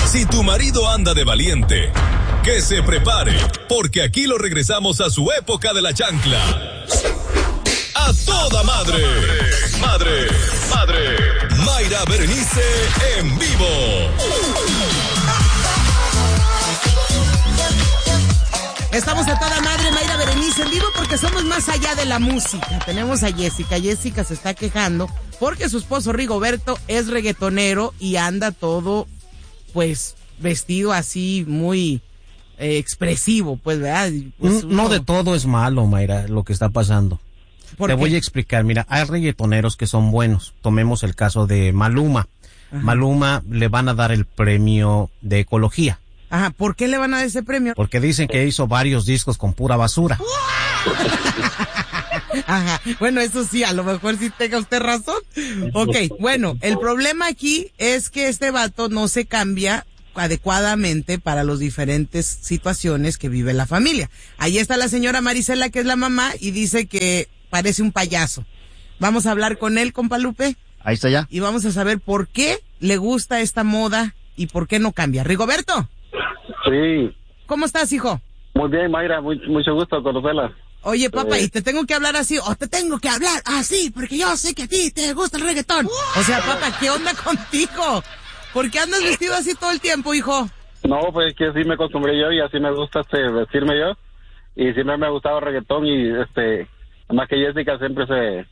Si tu marido anda de valiente, que se prepare, porque aquí lo regresamos a su época de la chancla. ¡A toda madre! ¡Madre! ¡Madre! Mayra Berenice en vivo. Estamos a toda madre, Mayra Berenice en vivo, porque somos más allá de la música. Tenemos a Jessica. Jessica se está quejando porque su esposo Rigoberto es reggaetonero y anda todo, pues, vestido así muy expresivo, pues, ¿verdad? Pues no de todo es malo, Mayra, lo que está pasando. Te voy a explicar. Mira, hay reggaetoneros que son buenos. Tomemos el caso de Maluma. Ajá. Maluma le van a dar el premio de ecología. Ajá, ¿por qué le van a dar ese premio? Porque dicen que hizo varios discos con pura basura. Ajá, bueno, eso sí, a lo mejor sí tenga usted razón. Ok, bueno, el problema aquí es que este vato no se cambia adecuadamente para las diferentes situaciones que vive la familia. Ahí está la señora Marisela, que es la mamá, y dice que parece un payaso. Vamos a hablar con él, compa Lupe. Ahí está ya. Y vamos a saber por qué le gusta esta moda y por qué no cambia. Rigoberto. Sí. ¿Cómo estás, hijo? Muy bien, Mayra, mucho gusto conocerla. Oye, papá, ¿y te tengo que hablar así o te tengo que hablar así? Porque yo sé que a ti te gusta el reggaetón. O sea, papá, ¿qué onda contigo? ¿Por qué andas vestido así todo el tiempo, hijo? No, pues que así me acostumbré yo y así me gusta vestirme yo. Y siempre me ha gustado el reggaetón y además que Jessica siempre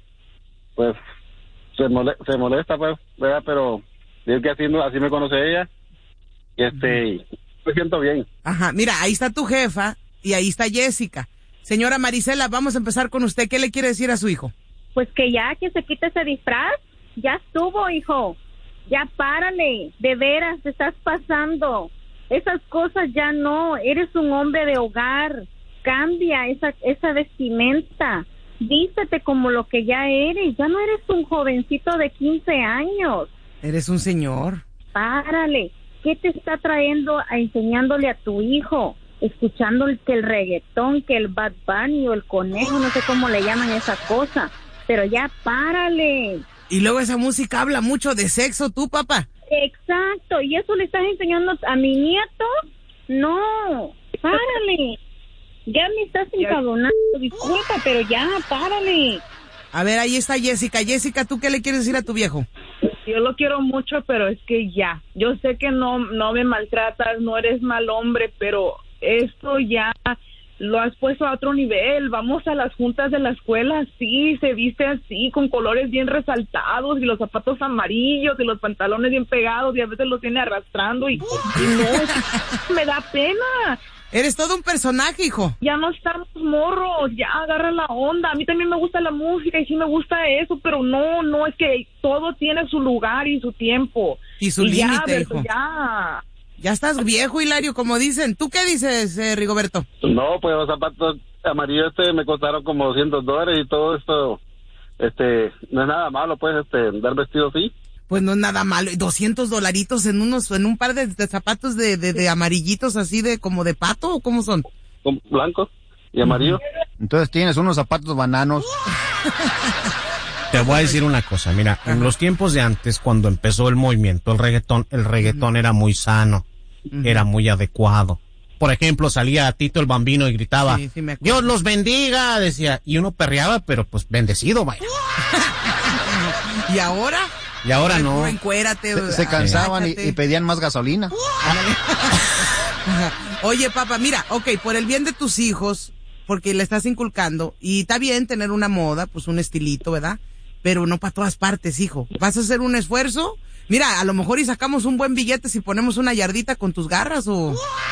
se molesta, pues, ¿verdad? Pero digo que así me conoce ella y me siento bien. Ajá, mira, ahí está tu jefa y ahí está Jessica. Señora Marisela, vamos a empezar con usted. ¿Qué le quiere decir a su hijo? Pues que se quite ese disfraz. Ya estuvo, hijo. Ya párale. De veras, te estás pasando. Esas cosas ya no. Eres un hombre de hogar. Cambia esa vestimenta. Vístete como lo que ya eres. Ya no eres un jovencito de 15 años. Eres un señor. Párale. ¿Qué te está trayendo enseñándole a tu hijo? Escuchando que el reggaetón, que el Bad Bunny o el conejo, no sé cómo le llaman esa cosa, pero ya párale. Y luego esa música habla mucho de sexo, ¿tú, papá? Exacto, ¿y eso le estás enseñando a mi nieto? No, párale. Ya me estás encabronando, disculpa, pero ya, párale. A ver, ahí está Jessica. Jessica, ¿tú qué le quieres decir a tu viejo? Yo lo quiero mucho, pero es que ya. Yo sé que no me maltratas, no eres mal hombre, pero esto ya lo has puesto a otro nivel. Vamos a las juntas de la escuela, sí, se viste así, con colores bien resaltados y los zapatos amarillos y los pantalones bien pegados y a veces los tiene arrastrando y no, me da pena. Eres todo un personaje, hijo. Ya no estamos morros, ya agarra la onda. A mí también me gusta la música y sí me gusta eso, pero no, es que todo tiene su lugar y su tiempo. Y su límite, hijo. Ya estás viejo, Hilario, como dicen. ¿Tú qué dices, Rigoberto? No, pues los zapatos amarillos me costaron como $200 y todo esto, no es nada malo, pues, dar vestido así. Pues no es nada malo, $200 en un par de zapatos de amarillitos así de como de pato, ¿o cómo son? Blancos y amarillos. Entonces tienes unos zapatos bananos. Te voy a decir una cosa, mira, en los tiempos de antes, cuando empezó el movimiento, el reggaetón era muy sano, era muy adecuado. Por ejemplo, salía Tito el Bambino y gritaba, sí, Dios los bendiga, decía, y uno perreaba, pero pues bendecido, vaya. ¿Y ahora? Y ahora no. Encuérate. Se cansaban y pedían más gasolina. Oye, papá, mira, por el bien de tus hijos, porque le estás inculcando, y está bien tener una moda, pues un estilito, ¿verdad? Pero no para todas partes, hijo. ¿Vas a hacer un esfuerzo? Mira, a lo mejor y sacamos un buen billete si ponemos una yardita con tus garras, o...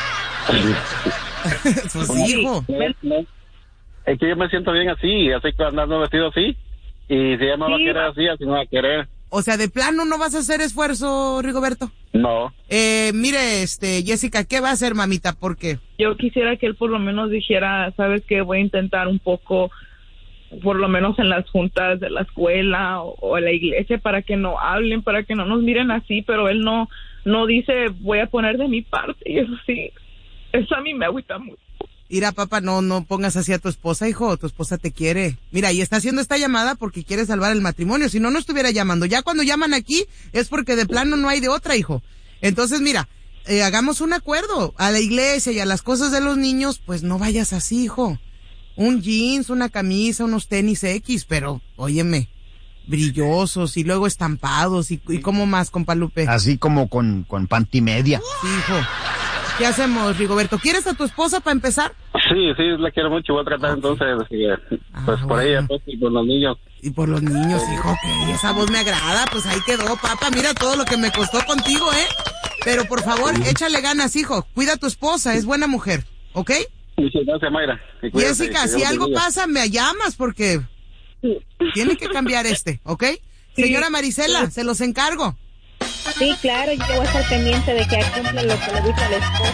Pues, hijo. Es que yo me siento bien así andando vestido así, y si ella no va a querer así no va a querer. O sea, ¿de plano no vas a hacer esfuerzo, Rigoberto? No. Mire, Jessica, ¿qué va a hacer, mamita? ¿Por qué? Yo quisiera que él por lo menos dijera, ¿sabes qué? Voy a intentar un poco, por lo menos en las juntas de la escuela o en la iglesia, para que no hablen, para que no nos miren así, pero él no dice, voy a poner de mi parte, y eso sí, eso a mí me agüita mucho. Mira, papá, no pongas así a tu esposa, hijo, tu esposa te quiere. Mira, y está haciendo esta llamada porque quiere salvar el matrimonio, si no estuviera llamando. Ya cuando llaman aquí es porque de plano no hay de otra, hijo. Entonces, mira, hagamos un acuerdo. A la iglesia y a las cosas de los niños, pues no vayas así, hijo. Un jeans, una camisa, unos tenis X, pero, óyeme, brillosos y luego estampados y cómo más, compa Lupe. Así como con pantimedia. Sí, hijo. ¿Qué hacemos, Rigoberto? ¿Quieres a tu esposa para empezar? Sí, la quiero mucho. Voy a tratar entonces, pues por ella, pues, y por los niños. Y por los niños, hijo, ok, esa voz me agrada, pues ahí quedó, papá, mira todo lo que me costó contigo, Pero por favor, échale ganas, hijo, cuida a tu esposa, es buena mujer, ¿ok? Muchas gracias, Mayra. Jessica, si algo pasa, me llamas, porque tiene que cambiar ¿ok? Sí. Señora Marisela, se los encargo. Sí, claro, yo voy a estar pendiente de que cumple lo que le gusta al esposo.